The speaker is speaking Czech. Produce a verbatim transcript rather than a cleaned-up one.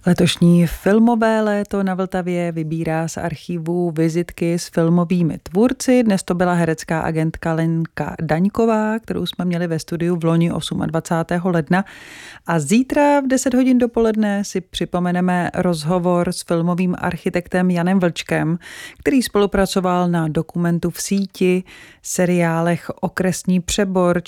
Letošní filmové léto na Vltavě vybírá z archívů vizitky s filmovými tvůrci. Dnes to byla herecká agentka Lenka Daňková, kterou jsme měli ve studiu v loni dvacátého osmého ledna. A zítra v deset hodin dopoledne si připomeneme rozhovor s filmovým architektem Janem Vlčkem, který spolupracoval na dokumentu V síti, seriálech Okresní přebor,